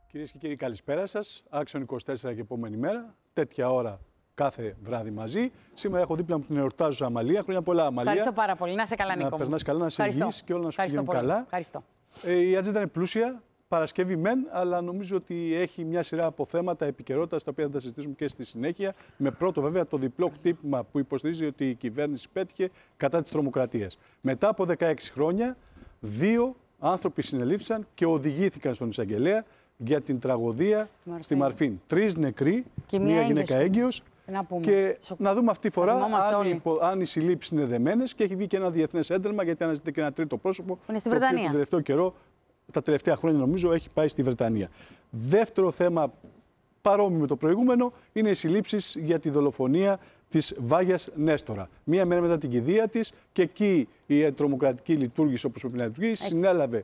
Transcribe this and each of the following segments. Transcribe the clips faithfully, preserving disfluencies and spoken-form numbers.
Κυρίες και κύριοι, καλησπέρα σας. Άξιον είκοσι τέσσερα και επόμενη μέρα. Τέτοια ώρα κάθε βράδυ μαζί. Σήμερα έχω δίπλα μου την εορτάζουσα Αμαλία. Χρόνια πολλά, Αμαλία. Ευχαριστώ πάρα πολύ. Να είσαι καλά, Νίκο. Να περνάς καλά, να είσαι υγιής και όλα να σου πηγαίνουν καλά. Ευχαριστώ. Ε, η ατζέντα είναι πλούσια. Παρασκευή μεν, αλλά νομίζω ότι έχει μια σειρά από θέματα επικαιρότητας τα οποία θα τα συζητήσουμε και στη συνέχεια. Με πρώτο, βέβαια, το διπλό χτύπημα που υποστηρίζει ότι η κυβέρνηση πέτυχε κατά της τρομοκρατίας. Μετά από δεκαέξι χρόνια, δύο άνθρωποι συνελήφθησαν και οδηγήθηκαν στον εισαγγελέα για την τραγωδία στη Μαρφίν. Στη Μαρφίν. Τρεις νεκροί, και μία γυναίκα έγκυος. Να και Σο... να δούμε αυτή τη φορά αν οι, αν οι συλλήψεις είναι δεμένες, και έχει βγει και ένα διεθνές ένταλμα, γιατί αναζητείται και ένα τρίτο πρόσωπο. Είναι στη Βρετανία. Τον τελευταίο καιρό, τα τελευταία χρόνια νομίζω, έχει πάει στη Βρετανία. Δεύτερο θέμα, παρόμοιο με το προηγούμενο, είναι οι συλλήψεις για τη δολοφονία της Βάγιας Νέστορα. Μία μέρα μετά την κηδεία της, και εκεί η τρομοκρατική λειτουργήση όπως πρέπει να λειτουργήσει, συνέλαβε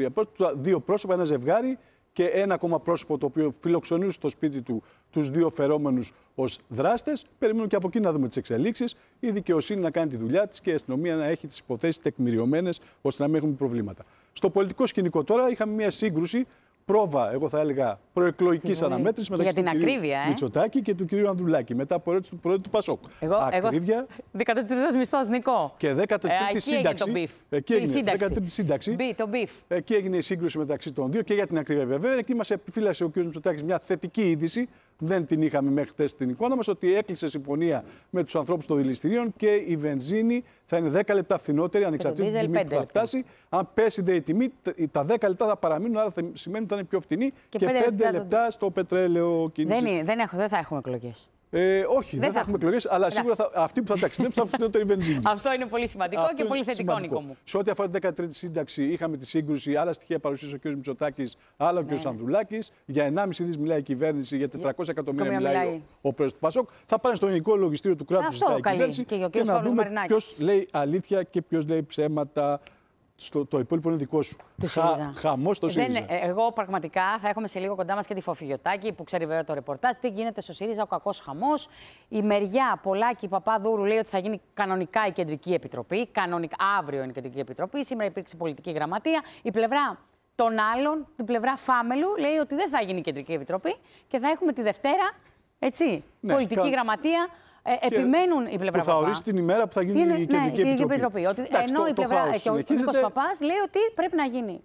δύο πρόσωπα, ένα ζευγάρι και ένα ακόμα πρόσωπο, το οποίο φιλοξενούσε στο σπίτι του τους δύο φερόμενους ως δράστες. Περιμένουμε και από εκεί να δούμε τις εξελίξεις. Η δικαιοσύνη να κάνει τη δουλειά της και η αστυνομία να έχει τις υποθέσεις τεκμηριωμένες, ώστε να μην έχουμε προβλήματα. Στο πολιτικό σκηνικό τώρα είχαμε μια σύγκρουση, πρόβα, εγώ θα έλεγα, προεκλογικής αναμέτρησης μεταξύ του κυρίου ε? Μητσοτάκη και του κυρίου Ανδρουλάκη, μετά από ερώτηση του Προέδρου του Πασόκ. Εγώ, Ακρίβεια. Εγώ, δεκατρίτος μισθός, Νικό. Και δέκατη τρίτη ε, σύνταξη. Εκεί έγινε δέκατη τρίτη σύνταξη. Μπι, το μπιφ. Εκεί έγινε η σύγκρουση μεταξύ των δύο, και για την ακρίβεια βέβαια. Εκεί μας επιφύλασε ο κύριος Μητσοτάκης μια θετική είδηση. Δεν την είχαμε μέχρι χθες στην εικόνα μας, ότι έκλεισε συμφωνία με τους ανθρώπους των δηληστηρίων και η βενζίνη θα είναι δέκα λεπτά φθηνότερη, ανεξαρτήτως της τιμή που θα φτάσει. Αν πέσει η τιμή, τα δέκα λεπτά θα παραμείνουν, άρα θα σημαίνει ότι θα είναι πιο φθηνή, και, και πέντε λεπτά, λεπτά στο πετρέλαιο κίνηση. Δεν, δεν, έχω, δεν θα έχουμε εκλογές. Ε, όχι, δεν, δεν θα έχουμε εκλογές, αλλά σίγουρα θα, αυτοί που θα ταξιδέψουν θα έχουν φθηνότερη βενζίνη. Αυτό είναι πολύ σημαντικό. Αυτό και πολύ θετικό, Νίκο μου. Σε ό,τι αφορά τη δέκατη τρίτη σύνταξη, είχαμε τη σύγκρουση. Άλλα στοιχεία παρουσίασε ο κ. Μητσοτάκης, άλλα ο κ. Ναι. Ανδρουλάκης. Για ενάμιση δις μιλάει η κυβέρνηση, για τετρακόσια εκατομμύρια μιλάει, μιλάει ο, ο πρόεδρος του Πασόκ. Θα πάνε στο Γενικό Λογιστήριο του κράτους η κυβέρνηση και, και να δούμε ποιος λέει αλήθεια και ποιος λέει ψέματα. Στο, το υπόλοιπο είναι δικό σου. Χα, χαμός στο ΣΥΡΙΖΑ. Δεν, εγώ πραγματικά θα έχουμε σε λίγο κοντά μας και τη Φωφιωτάκη, που ξέρει βέβαια το ρεπορτάζ. Τι γίνεται στο ΣΥΡΙΖΑ, ο κακός χαμός. Η μεριά Πολάκη Παπαδούρου λέει ότι θα γίνει κανονικά η Κεντρική Επιτροπή. Κανονικά, αύριο είναι η Κεντρική Επιτροπή. Σήμερα υπήρξε πολιτική γραμματεία. Η πλευρά των άλλων, την πλευρά Φάμελου, λέει ότι δεν θα γίνει η Κεντρική Επιτροπή και θα έχουμε τη Δευτέρα, έτσι, ναι, πολιτική κα... γραμματεία. Ε, επιμένουν η πλευρά που θα ορίσει την ημέρα που θα γίνει είναι, η Κεντρική ναι, Επιτροπή. Επιτροπή. Ότι, εντάξει, ενώ το, η πλευρά και ο Νίκος Παπάς λέει ότι πρέπει να γίνει.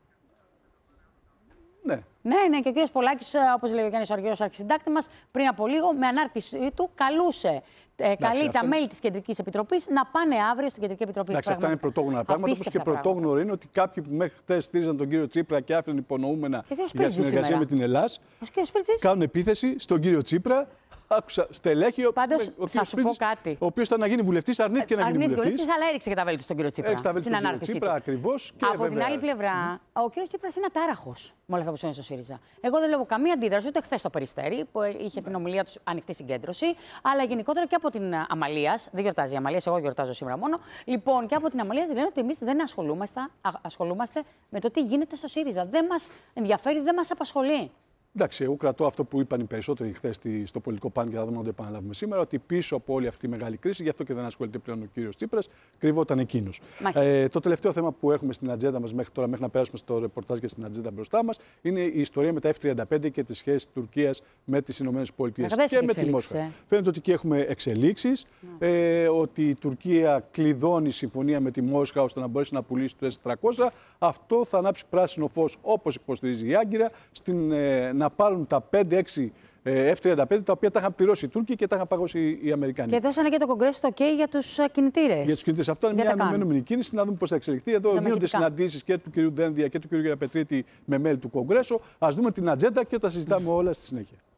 Ναι. Ναι, ναι, και ο κ. Πολάκης, όπως λέει ο Γιάννης Αργύρος, αρχισυντάκτη μας, πριν από λίγο, με ανάρτηση του, καλούσε, ε, καλεί τα μέλη της Κεντρικής Επιτροπής να πάνε αύριο στην Κεντρική Επιτροπή. Εντάξει, αυτά είναι πρωτόγνωρα πράγματα. Όπως και πρωτόγνωρο είναι ότι κάποιοι που μέχρι χθες στήριζαν τον κύριο Τσίπρα και άφηναν υπονοούμενα για συνεργασία με την Ελλάδα, κάνουν επίθεση στον κύριο Τσίπρα. Άκουσα στελέχη. Πάντως, ο θα σου πω κάτι. Ο οποίος ήταν να γίνει βουλευτής, αρνήθηκε να γίνει βουλευτής. Αλλά έριξε και τα βέλη του στον κύριο Τσίπρα. Στην ανάρτησή του. Ακριβώς. Από την άλλη πλευρά, ο κύριος Τσίπρας είναι ατάραχος με όλα αυτά που συμβαίνει στο ΣΥΡΙΖΑ. Εγώ δεν βλέπω καμία αντίδραση, ούτε χθες στο Περιστέρι, που είχε την ομιλία του ανοιχτή συγκέντρωση, αλλά γενικότερα και από την Αμαλίας. Δεν γιορτάζει η Αμαλίας, εγώ γιορτάζω σήμερα μόνο. Λοιπόν, και από την Αμαλίας λένε ότι εμείς δεν ασχολούμαστε, ασχολούμαστε με το τι γίνεται στο ΣΥΡΙΖΑ. Δεν μας ενδιαφέρει, δεν μας απασχολεί. Εντάξει, εγώ κρατώ αυτό που είπαν οι περισσότεροι χθες στο πολιτικό πάνελ, και θα δούμε να το επαναλάβουμε σήμερα, ότι πίσω από όλη αυτή τη μεγάλη κρίση, γι' αυτό και δεν ασχολείται πλέον ο κύριος Τσίπρας, κρύβονταν εκείνος. Ε, το τελευταίο θέμα που έχουμε στην ατζέντα μας μέχρι τώρα, μέχρι να περάσουμε στο ρεπορτάζ και στην ατζέντα μπροστά μας, είναι η ιστορία με τα εφ τριάντα πέντε και τις σχέσεις Τουρκίας με τις ΗΠΑ και με τη Μόσχα. Φαίνεται ότι εκεί έχουμε εξελίξεις, ε, ότι η Τουρκία κλειδώνει συμφωνία με τη Μόσχα ώστε να μπορέσει να πουλήσει το ες τριακόσια. Αυτό θα ανάψει πράσινο φως, όπως υποστηρίζει η Άγκυρα, στην, ε, να πάρουν τα πέντε έξι εφ τριάντα πέντε, τα οποία τα είχαν πληρώσει οι Τούρκοι και τα είχαν παγώσει οι Αμερικανοί. Και δώσανε και το Κογκρέσο το OK για τους κινητήρες. Για τους κινητήρες. Αυτό είναι μια αναμενόμενη κίνηση, να δούμε πώς θα εξελιχθεί. Εδώ γίνονται συναντήσεις και του κ. Δένδια και του κ. Γεραπετρίτη με μέλη του Κογκρέσο. Ας δούμε την ατζέντα και τα συζητάμε όλα στη συνέχεια.